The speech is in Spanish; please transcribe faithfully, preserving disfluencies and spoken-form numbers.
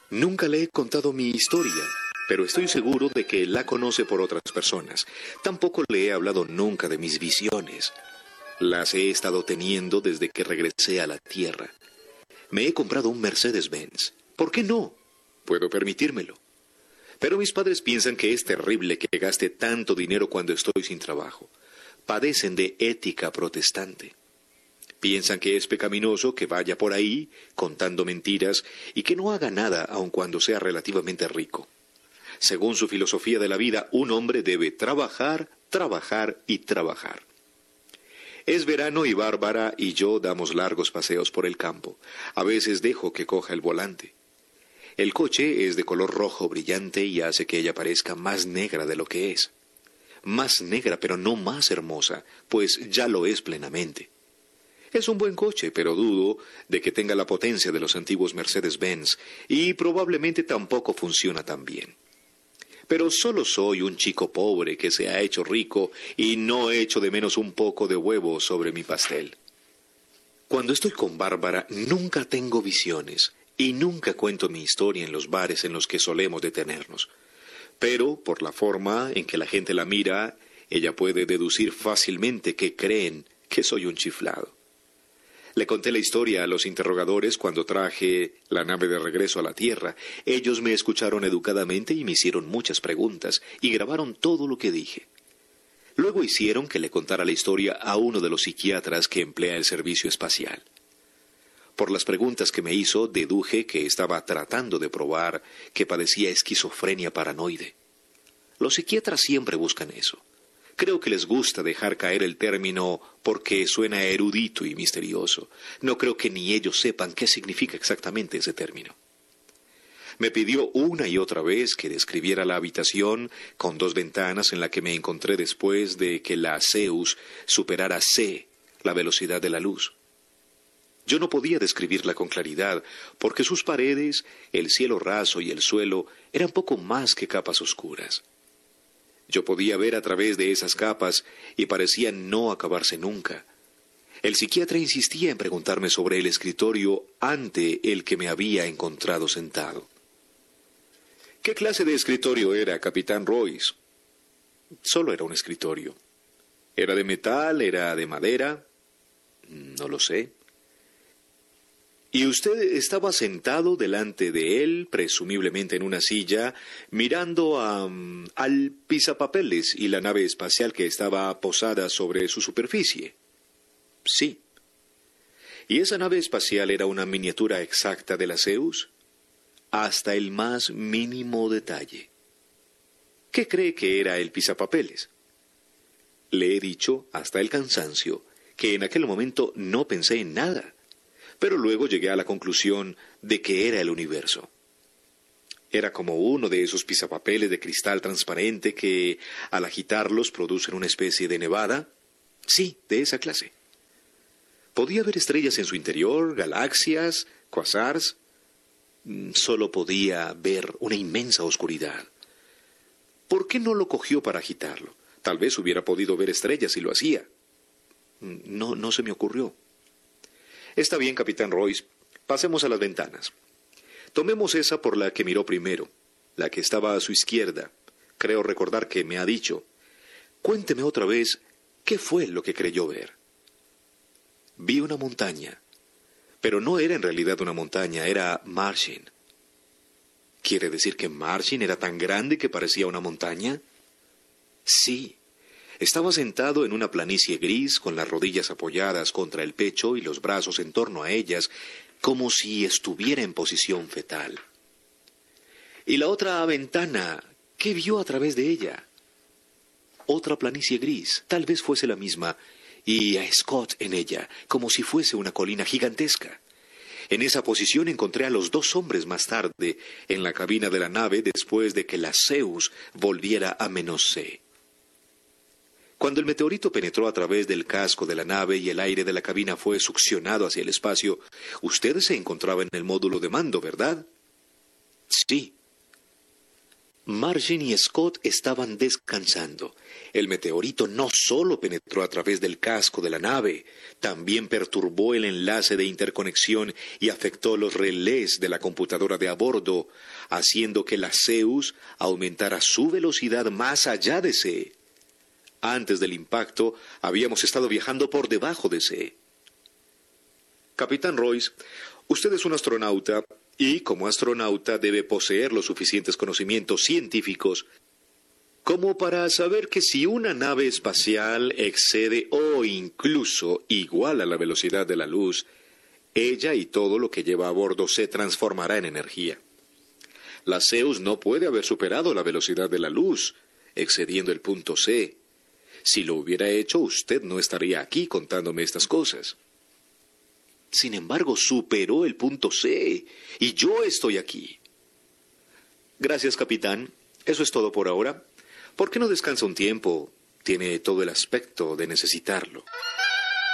Nunca le he contado mi historia, pero estoy seguro de que la conoce por otras personas. Tampoco le he hablado nunca de mis visiones. Las he estado teniendo desde que regresé a la Tierra. Me he comprado un Mercedes-Benz. ¿Por qué no? Puedo permitírmelo. Pero mis padres piensan que es terrible que gaste tanto dinero cuando estoy sin trabajo. Padecen de ética protestante. Piensan que es pecaminoso que vaya por ahí contando mentiras y que no haga nada aun cuando sea relativamente rico. Según su filosofía de la vida, un hombre debe trabajar, trabajar y trabajar. Es verano y Bárbara y yo damos largos paseos por el campo. A veces dejo que coja el volante. El coche es de color rojo brillante y hace que ella parezca más negra de lo que es. Más negra, pero no más hermosa, pues ya lo es plenamente. Es un buen coche, pero dudo de que tenga la potencia de los antiguos Mercedes-Benz y probablemente tampoco funciona tan bien. Pero solo soy un chico pobre que se ha hecho rico y no echo de menos un poco de huevo sobre mi pastel. Cuando estoy con Bárbara nunca tengo visiones y nunca cuento mi historia en los bares en los que solemos detenernos. Pero, por la forma en que la gente la mira, ella puede deducir fácilmente que creen que soy un chiflado. Le conté la historia a los interrogadores cuando traje la nave de regreso a la Tierra. Ellos me escucharon educadamente y me hicieron muchas preguntas y grabaron todo lo que dije. Luego hicieron que le contara la historia a uno de los psiquiatras que emplea el servicio espacial. Por las preguntas que me hizo, deduje que estaba tratando de probar que padecía esquizofrenia paranoide. Los psiquiatras siempre buscan eso. Creo que les gusta dejar caer el término porque suena erudito y misterioso. No creo que ni ellos sepan qué significa exactamente ese término. Me pidió una y otra vez que describiera la habitación con dos ventanas en la que me encontré después de que la Zeus superara c, la velocidad de la luz. Yo no podía describirla con claridad, porque sus paredes, el cielo raso y el suelo eran poco más que capas oscuras. Yo podía ver a través de esas capas y parecían no acabarse nunca. El psiquiatra insistía en preguntarme sobre el escritorio ante el que me había encontrado sentado. ¿Qué clase de escritorio era, Capitán Royce? Solo era un escritorio. ¿Era de metal? ¿Era de madera? No lo sé. Y usted estaba sentado delante de él, presumiblemente en una silla, mirando a, al pisapapeles y la nave espacial que estaba posada sobre su superficie. Sí. ¿Y esa nave espacial era una miniatura exacta de la Zeus? Hasta el más mínimo detalle. ¿Qué cree que era el pisapapeles? Le he dicho, hasta el cansancio, que en aquel momento no pensé en nada. Pero luego llegué a la conclusión de que era el universo. Era como uno de esos pisapapeles de cristal transparente que, al agitarlos, producen una especie de nevada. Sí, de esa clase. Podía ver estrellas en su interior, galaxias, quasars. Solo podía ver una inmensa oscuridad. ¿Por qué no lo cogió para agitarlo? Tal vez hubiera podido ver estrellas si lo hacía. No, no se me ocurrió. Está bien, Capitán Royce. Pasemos a las ventanas. Tomemos esa por la que miró primero, la que estaba a su izquierda. Creo recordar que me ha dicho. Cuénteme otra vez, ¿qué fue lo que creyó ver? Vi una montaña, pero no era en realidad una montaña, era Martian. ¿Quiere decir que Martian era tan grande que parecía una montaña? Sí. Estaba sentado en una planicie gris, con las rodillas apoyadas contra el pecho y los brazos en torno a ellas, como si estuviera en posición fetal. ¿Y la otra ventana? ¿Qué vio a través de ella? Otra planicie gris, tal vez fuese la misma, y a Scott en ella, como si fuese una colina gigantesca. En esa posición encontré a los dos hombres más tarde, en la cabina de la nave, después de que la Zeus volviera a menos C. Cuando el meteorito penetró a través del casco de la nave y el aire de la cabina fue succionado hacia el espacio, usted se encontraba en el módulo de mando, ¿verdad? Sí. Margin y Scott estaban descansando. El meteorito no solo penetró a través del casco de la nave, también perturbó el enlace de interconexión y afectó los relés de la computadora de a bordo, haciendo que la Zeus aumentara su velocidad más allá de C. Antes del impacto, habíamos estado viajando por debajo de C. Capitán Royce, usted es un astronauta y, como astronauta, debe poseer los suficientes conocimientos científicos como para saber que si una nave espacial excede o incluso iguala la velocidad de la luz, ella y todo lo que lleva a bordo se transformará en energía. La Zeus no puede haber superado la velocidad de la luz, excediendo el punto C. Si lo hubiera hecho, usted no estaría aquí contándome estas cosas. Sin embargo, superó el punto C, y yo estoy aquí. Gracias, capitán. Eso es todo por ahora. ¿Por qué no descansa un tiempo? Tiene todo el aspecto de necesitarlo.